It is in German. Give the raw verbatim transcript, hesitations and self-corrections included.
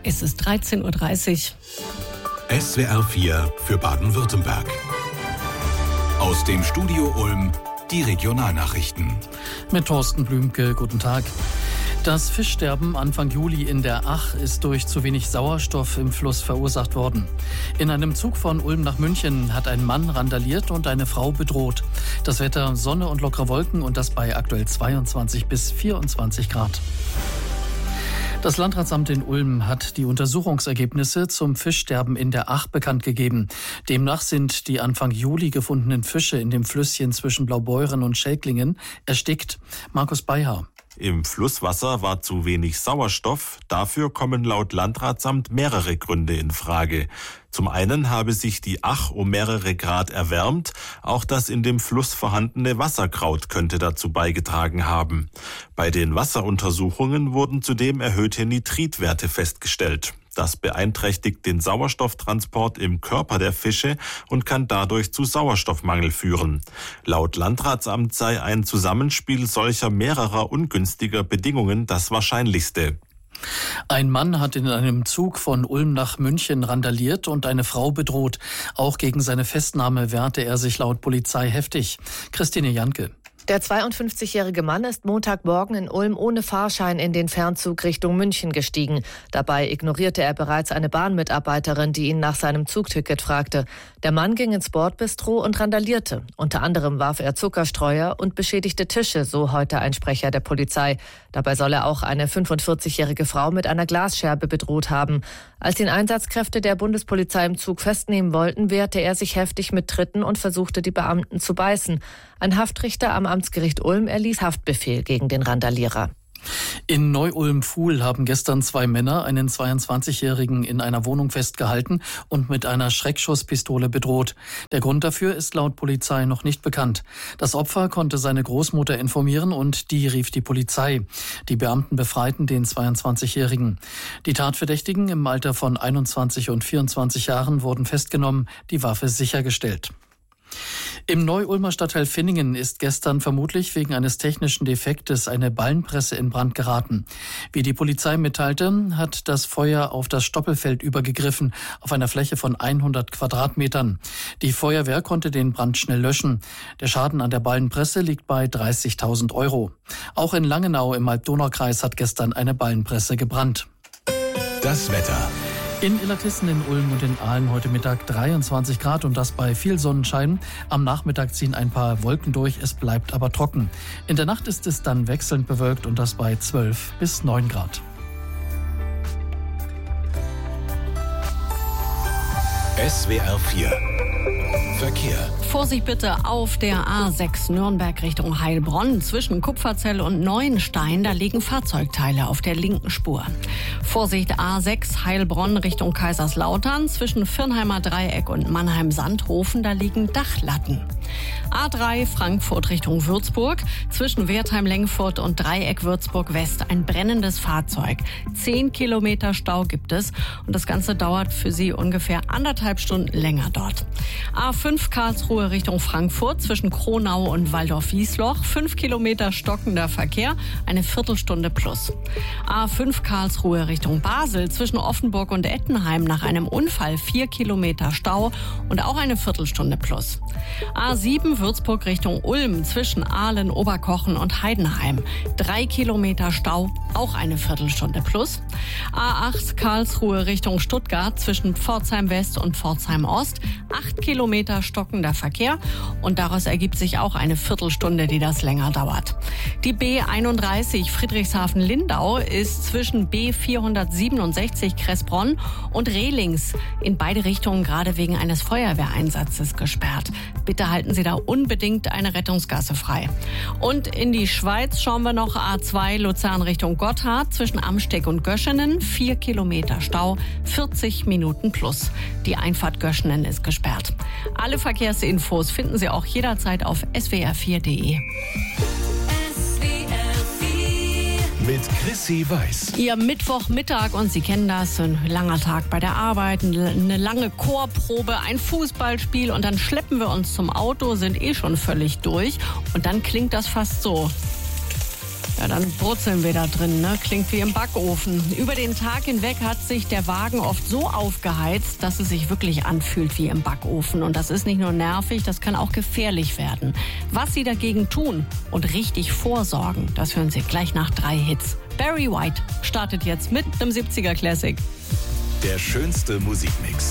Es ist dreizehn Uhr dreißig. S W R vier für Baden-Württemberg. Aus dem Studio Ulm die Regionalnachrichten. Mit Thorsten Blümke, guten Tag. Das Fischsterben Anfang Juli in der Ach ist durch zu wenig Sauerstoff im Fluss verursacht worden. In einem Zug von Ulm nach München hat ein Mann randaliert und eine Frau bedroht. Das Wetter Sonne und lockere Wolken und das bei aktuell zweiundzwanzig bis vierundzwanzig Grad. Das Landratsamt in Ulm hat die Untersuchungsergebnisse zum Fischsterben in der Ach bekannt gegeben. Demnach sind die Anfang Juli gefundenen Fische in dem Flüsschen zwischen Blaubeuren und Schelklingen erstickt. Markus Beihaar. Im Flusswasser war zu wenig Sauerstoff. Dafür kommen laut Landratsamt mehrere Gründe in Frage. Zum einen habe sich die Ach um mehrere Grad erwärmt. Auch das in dem Fluss vorhandene Wasserkraut könnte dazu beigetragen haben. Bei den Wasseruntersuchungen wurden zudem erhöhte Nitritwerte festgestellt. Das beeinträchtigt den Sauerstofftransport im Körper der Fische und kann dadurch zu Sauerstoffmangel führen. Laut Landratsamt sei ein Zusammenspiel solcher mehrerer ungünstiger Bedingungen das wahrscheinlichste. Ein Mann hat in einem Zug von Ulm nach München randaliert und eine Frau bedroht. Auch gegen seine Festnahme wehrte er sich laut Polizei heftig. Christine Janke. Der zweiundfünfzigjährige Mann ist Montagmorgen in Ulm ohne Fahrschein in den Fernzug Richtung München gestiegen. Dabei ignorierte er bereits eine Bahnmitarbeiterin, die ihn nach seinem Zugticket fragte. Der Mann ging ins Bordbistro und randalierte. Unter anderem warf er Zuckerstreuer und beschädigte Tische, so heute ein Sprecher der Polizei. Dabei soll er auch eine fünfundvierzigjährige Frau mit einer Glasscherbe bedroht haben. Als ihn Einsatzkräfte der Bundespolizei im Zug festnehmen wollten, wehrte er sich heftig mit Tritten und versuchte, die Beamten zu beißen. Ein Haftrichter am Amtsgericht Ulm erließ Haftbefehl gegen den Randalierer. In Neu-Ulm-Fuhl haben gestern zwei Männer einen zweiundzwanzigjährigen in einer Wohnung festgehalten und mit einer Schreckschusspistole bedroht. Der Grund dafür ist laut Polizei noch nicht bekannt. Das Opfer konnte seine Großmutter informieren und die rief die Polizei. Die Beamten befreiten den zweiundzwanzigjährigen. Die Tatverdächtigen im Alter von einundzwanzig und vierundzwanzig Jahren wurden festgenommen, die Waffe sichergestellt. Im Neu-Ulmer Stadtteil Finningen ist gestern vermutlich wegen eines technischen Defektes eine Ballenpresse in Brand geraten. Wie die Polizei mitteilte, hat das Feuer auf das Stoppelfeld übergegriffen, auf einer Fläche von hundert Quadratmetern. Die Feuerwehr konnte den Brand schnell löschen. Der Schaden an der Ballenpresse liegt bei dreißigtausend Euro. Auch in Langenau im Alb-Donau-Kreis hat gestern eine Ballenpresse gebrannt. Das Wetter. In Illertissen, in Ulm und in Aalen heute Mittag dreiundzwanzig Grad und das bei viel Sonnenschein. Am Nachmittag ziehen ein paar Wolken durch, es bleibt aber trocken. In der Nacht ist es dann wechselnd bewölkt und das bei zwölf bis neun Grad. S W R vier Verkehr. Vorsicht bitte auf der A sechs Nürnberg Richtung Heilbronn. Zwischen Kupferzell und Neuenstein, da liegen Fahrzeugteile auf der linken Spur. Vorsicht A sechs Heilbronn Richtung Kaiserslautern. Zwischen Firnheimer Dreieck und Mannheim-Sandhofen, da liegen Dachlatten. A drei Frankfurt Richtung Würzburg. Zwischen Wertheim-Lengfurt und Dreieck Würzburg-West ein brennendes Fahrzeug. Zehn Kilometer Stau gibt es und das Ganze dauert für Sie ungefähr anderthalb Stunden länger dort. A fünf Karlsruhe Richtung Frankfurt. Zwischen Kronau und Waldorf-Wiesloch. Fünf Kilometer stockender Verkehr, eine Viertelstunde plus. A fünf Karlsruhe Richtung Basel. Zwischen Offenburg und Ettenheim nach einem Unfall vier Kilometer Stau und auch eine Viertelstunde plus. A sieben Würzburg Richtung Ulm. Zwischen Aalen, Oberkochen und Heidenheim. Drei Kilometer Stau, auch eine Viertelstunde plus. A acht Karlsruhe Richtung Stuttgart. Zwischen Pforzheim West und Pforzheim Ost. Acht Kilometer stockender Verkehr und daraus ergibt sich auch eine Viertelstunde, die das länger dauert. Die B einunddreißig Friedrichshafen-Lindau ist zwischen B vierhundertsiebenundsechzig Kressbronn und Rehlings in beide Richtungen gerade wegen eines Feuerwehreinsatzes gesperrt. Bitte halten Sie da unbedingt eine Rettungsgasse frei. Und in die Schweiz schauen wir noch A zwei Luzern Richtung Gotthard. Zwischen Amsteeg und Göschenen vier Kilometer Stau, vierzig Minuten plus. Die Einfahrt Göschenen ist gesperrt. Alle Verkehrsinfos finden Sie auch jederzeit auf s w r vier punkt d e. Mit Chrissy Weiß. Ihr Mittwochmittag und Sie kennen das, ein langer Tag bei der Arbeit, eine lange Chorprobe, ein Fußballspiel und dann schleppen wir uns zum Auto, sind eh schon völlig durch und dann klingt das fast so. Ja, dann brutzeln wir da drin, ne? Klingt wie im Backofen. Über den Tag hinweg hat sich der Wagen oft so aufgeheizt, dass es sich wirklich anfühlt wie im Backofen. Und das ist nicht nur nervig, das kann auch gefährlich werden. Was Sie dagegen tun und richtig vorsorgen, das hören Sie gleich nach drei Hits. Barry White startet jetzt mit einem siebziger Classic. Der schönste Musikmix